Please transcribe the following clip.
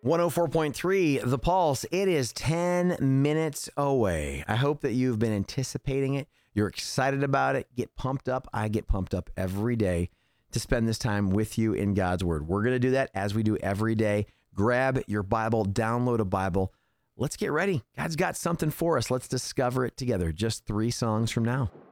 104.3 The Pulse. It is 10 minutes away. I hope that you've been anticipating it. You're excited about it. Get pumped up. I get pumped up every day to spend this time with you in God's Word. We're going to do that as we do every day. Grab your Bible, download a Bible. Let's get ready. God's got something for us. Let's discover it together. Just 3 songs from now.